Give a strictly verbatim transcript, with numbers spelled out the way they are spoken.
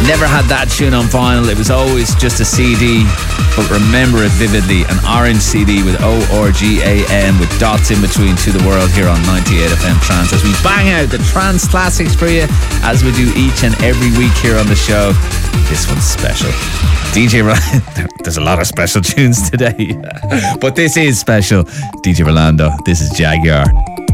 Never had that tune on vinyl. It was always just a C D, but remember it vividly. An orange C D with O R G A N with dots in between to the world here on ninety-eight F M Trance as we bang out the trance classics for you as we do each and every week here on the show. This one's special. D J Ryan, there's a lot of special tunes today, but this is special. D J Rolando, this is Jaguar.